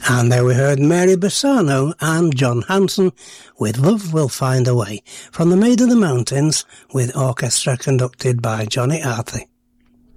And there we heard Mary Bassano and John Hanson with Love Will Find a Way from The Maid of the Mountains with orchestra conducted by Johnny Arthey.